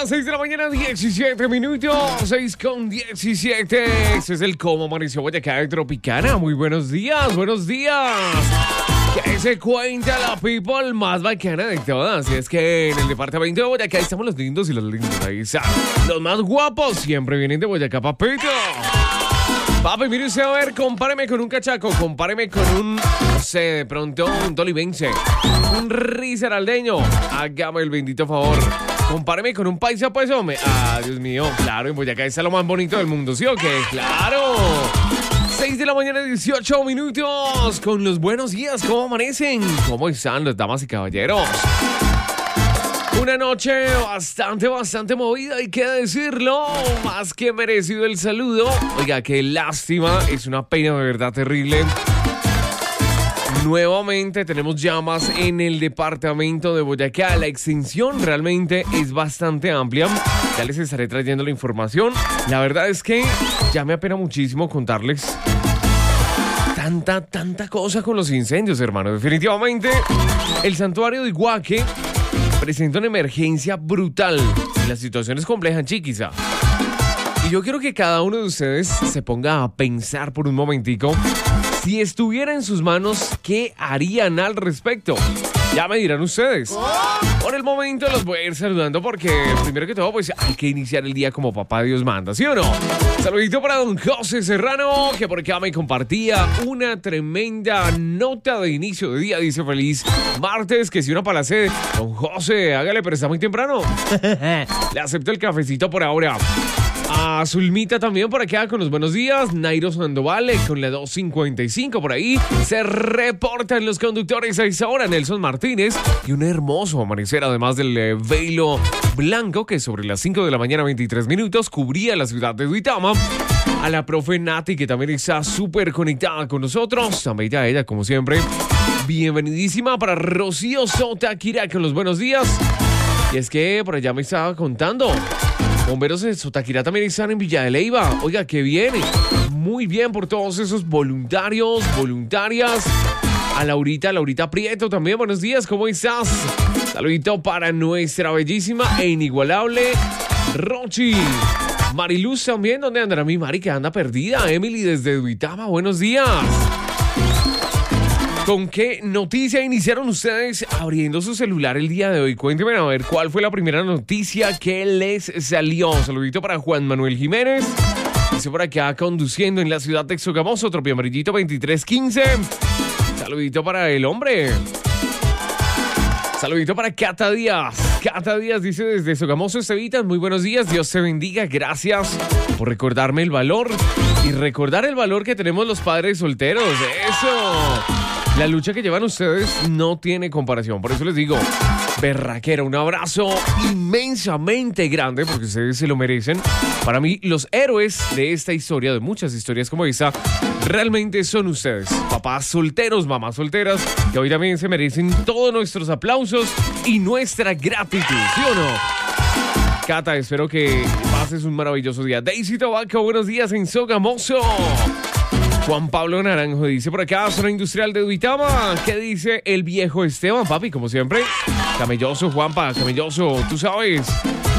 las 6 de la mañana, 17 minutos, 6:17. Este es el Cómo Amaneció Boyacá de Tropicana. Muy buenos días, buenos días. ¿Qué se cuenta la people más bacana de todas? Y es que en el departamento de Boyacá estamos los lindos y los lindos. Ahí están. Los más guapos siempre vienen de Boyacá, papito. Papi, mire usted a ver, compáreme con un cachaco, compáreme con un, no sé, de pronto un tolimense, un risaraldeño. Hágame el bendito favor. Compáreme con un paisa, pues, hombre. Ah, Dios mío, claro, en Boyacá está lo más bonito del mundo, ¿sí o qué? ¡Claro! 6 de la mañana, 18 minutos, con los buenos días. ¿Cómo amanecen? ¿Cómo están las damas y caballeros? Una noche bastante movida, hay que decirlo. Más que merecido el saludo. Oiga, qué lástima, es una pena de verdad terrible. Nuevamente tenemos llamas en el departamento de Boyacá. La extensión realmente es bastante amplia. Ya les estaré trayendo la información. La verdad es que ya me apena muchísimo contarles tanta cosa con los incendios, hermano. Definitivamente, el santuario de Iguaque presenta una emergencia brutal. La situación es compleja en Chiquiza. Y yo quiero que cada uno de ustedes se ponga a pensar por un momentico. Si estuviera en sus manos, ¿qué harían al respecto? Ya me dirán ustedes. Por el momento los voy a ir saludando porque, primero que todo, pues hay que iniciar el día como papá Dios manda, ¿sí o no? Saludito para don José Serrano, que por acá me compartía una tremenda nota de inicio de día. Dice, feliz martes, que si una palacé. Don José, hágale, pero está muy temprano. Le acepto el cafecito por ahora. A Zulmita también por acá con los buenos días. Nairo Sandoval con la 255 por ahí. Se reportan los conductores a esa hora. Nelson Martínez y un hermoso amanecer, además del velo blanco que sobre las 5 de la mañana 23 minutos cubría la ciudad de Duitama. A la profe Nati, que también está súper conectada con nosotros. También a ella, como siempre. Bienvenidísima para Rocío Sotaquira con los buenos días. Y es que por allá me estaba contando, bomberos de Sotaquira también están en Villa de Leyva. Oiga, qué bien. Muy bien por todos esos voluntarios, voluntarias. A Laurita Prieto también. Buenos días, ¿cómo estás? Saludito para nuestra bellísima e inigualable Rochi. Mariluz también. ¿Dónde andará mi Mari, que anda perdida? Emily desde Duitama. Buenos días. ¿Con qué noticia iniciaron ustedes abriendo su celular el día de hoy? Cuéntenme a ver cuál fue la primera noticia que les salió. Saludito para Juan Manuel Jiménez. Dice por acá, conduciendo en la ciudad de Sogamoso, Tropia Amarillito 2315. Saludito para el hombre. Saludito para Cata Díaz. Cata Díaz dice desde Sogamoso, Estevitas, muy buenos días, Dios te bendiga, gracias por recordarme el valor y recordar el valor que tenemos los padres solteros. ¡Eso! La lucha que llevan ustedes no tiene comparación. Por eso les digo, berraquera, un abrazo inmensamente grande porque ustedes se lo merecen. Para mí, los héroes de esta historia, de muchas historias como esta, realmente son ustedes. Papás solteros, mamás solteras, que hoy también se merecen todos nuestros aplausos y nuestra gratitud, ¿sí o no? Cata, espero que pases un maravilloso día. Daisy Tobaco, buenos días en Sogamoso. Juan Pablo Naranjo dice por acá, zona industrial de Duitama. ¿Qué dice el viejo Esteban, papi? Como siempre, camelloso, Juanpa, camelloso, tú sabes.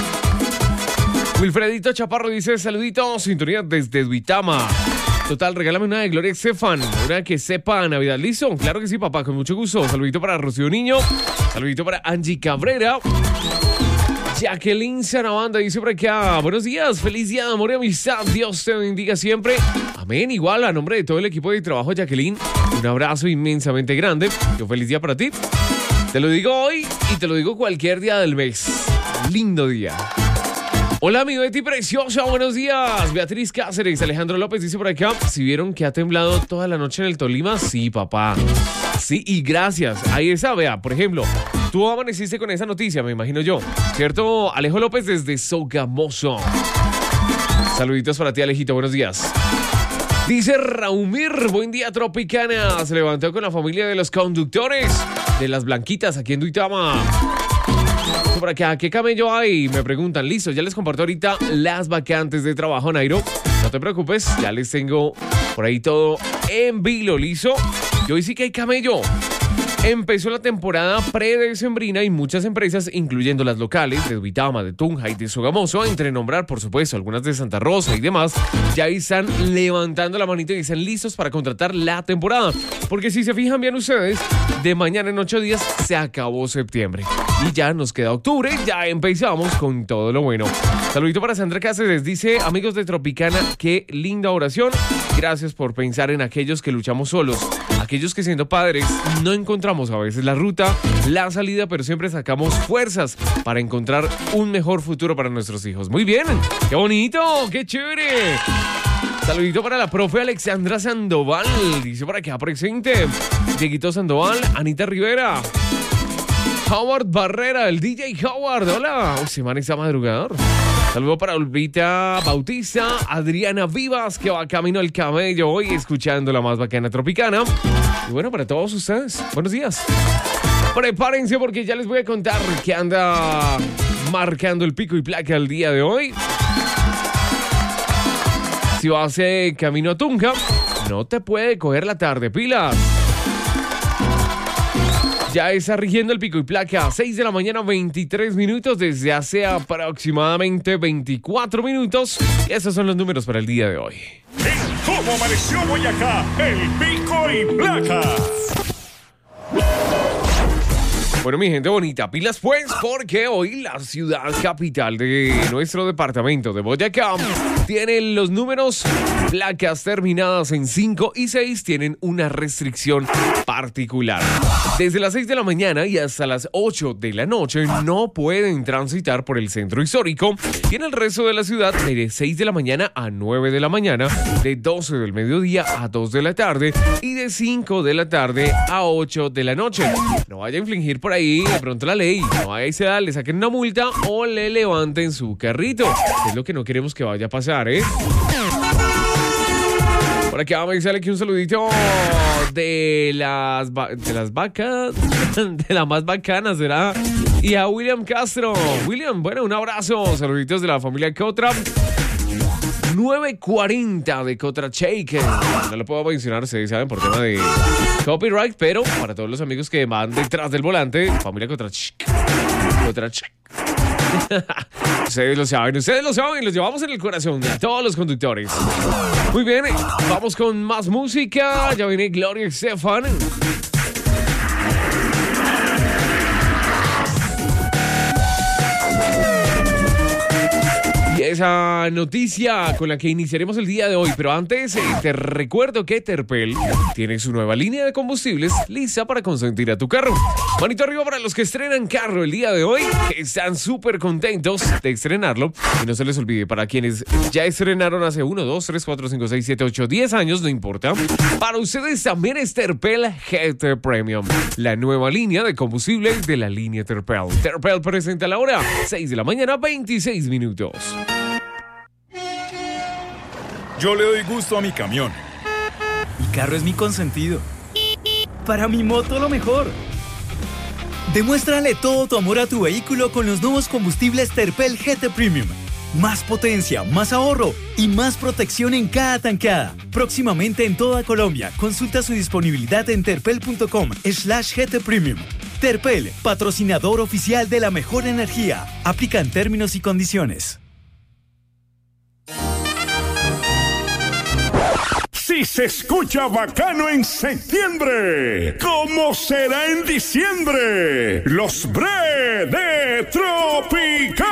Wilfredito Chaparro dice, saluditos, sintonía desde Duitama. Total, regálame una de Gloria Estefan, una que sepa Navidad. ¿Listo? Claro que sí, papá, con mucho gusto. Saludito para Rocío Niño, saludito para Angie Cabrera. Jacqueline Sarabanda dice por acá, buenos días, feliz día de amor y amistad, Dios te bendiga siempre. Amén, igual a nombre de todo el equipo de trabajo, Jacqueline, un abrazo inmensamente grande, un feliz día para ti. Te lo digo hoy y te lo digo cualquier día del mes. Lindo día. Hola, mi Betty preciosa, buenos días. Beatriz Cáceres, Alejandro López dice por acá, ¿si vieron que ha temblado toda la noche en el Tolima? Sí, papá. Sí, y gracias. Ahí está, vea, por ejemplo, tú amaneciste con esa noticia, me imagino yo, ¿cierto? Alejo López desde Sogamoso. Saluditos para ti, Alejito, buenos días. Dice Raumir, buen día, Tropicana. Se levantó con la familia de los conductores de las Blanquitas aquí en Duitama. Por acá, ¿qué camello hay? Me preguntan, listo, ya les comparto ahorita las vacantes de trabajo, Nairo. No te preocupes, ya les tengo por ahí todo en vilo, listo. Y hoy sí que hay camello. Empezó la temporada predecembrina y muchas empresas, incluyendo las locales de Duitama, de Tunja y de Sogamoso, entre nombrar, por supuesto, algunas de Santa Rosa y demás, ya están levantando la manita y están listos para contratar la temporada. Porque si se fijan bien ustedes, de mañana en 8 días se acabó septiembre. Y ya nos queda octubre, ya empezamos con todo lo bueno. Saludito para Sandra Cáceres, dice: amigos de Tropicana, qué linda oración. Gracias por pensar en aquellos que luchamos solos, aquellos que siendo padres no encontramos a veces la ruta, la salida, pero siempre sacamos fuerzas para encontrar un mejor futuro para nuestros hijos. Muy bien, qué bonito, qué chévere. Saludito para la profe Alexandra Sandoval, dice por acá presente, Dieguito Sandoval, Anita Rivera, Howard Barrera, el DJ Howard, hola, se man está madrugador. Saludo para Olvita Bautista, Adriana Vivas, que va camino al camello hoy escuchando la más bacana tropicana. Y bueno, para todos ustedes, buenos días. Prepárense porque ya les voy a contar que anda marcando el pico y placa el día de hoy. Si vas camino a Tunja, no te puede coger la tarde, pilas. Ya está rigiendo el pico y placa, 6 de la mañana, 23 minutos, desde hace aproximadamente 24 minutos. Y esos son los números para el día de hoy. En ¿Cómo amaneció Boyacá? El pico y placa. Bueno, mi gente bonita, pilas pues, porque hoy la ciudad capital de nuestro departamento de Boyacá tiene los números, placas terminadas en 5 y 6 tienen una restricción particular. Desde las 6 de la mañana y hasta las 8 de la noche no pueden transitar por el centro histórico, y en el resto de la ciudad de 6 de la mañana a 9 de la mañana, de 12 del mediodía a 2 de la tarde y de 5 de la tarde a 8 de la noche. No vaya a infringir por ahí de pronto la ley, no vaya a le saquen una multa o le levanten su carrito. Es lo que no queremos que vaya a pasar, ¿eh? Por aquí vamos a avisarle aquí un saludito de las vacas, de la más bacana será, y a William Castro. William, bueno, un abrazo, saluditos de la familia Cotra. 940 de Cotra Shake. No lo puedo mencionar, ustedes saben, por tema de copyright, pero para todos los amigos que van detrás del volante, familia Cotra Shake. Cotra Shake. Ustedes lo saben, los llevamos en el corazón de todos los conductores. Muy bien, vamos con más música. Ya viene Gloria Estefan. Y esa noticia con la que iniciaremos el día de hoy. Pero antes, te recuerdo que Terpel tiene su nueva línea de combustibles lista para consentir a tu carro. Manito arriba para los que estrenan carro el día de hoy, que están súper contentos de estrenarlo. Y no se les olvide, para quienes ya estrenaron hace 1, 2, 3, 4, 5, 6, 7, 8, 10 años, no importa. Para ustedes también es Terpel GT Premium, la nueva línea de combustibles de la línea Terpel. Terpel presenta la hora, 6 de la mañana, 26 minutos. Yo le doy gusto a mi camión. Mi carro es mi consentido. Para mi moto lo mejor. Demuéstrale todo tu amor a tu vehículo con los nuevos combustibles Terpel GT Premium. Más potencia, más ahorro y más protección en cada tankada. Próximamente en toda Colombia. Consulta su disponibilidad en terpel.com/GT Premium. Terpel, patrocinador oficial de la mejor energía. Aplican términos y condiciones. Si se escucha bacano en septiembre, ¿cómo será en diciembre? Los Bre de Tropicana.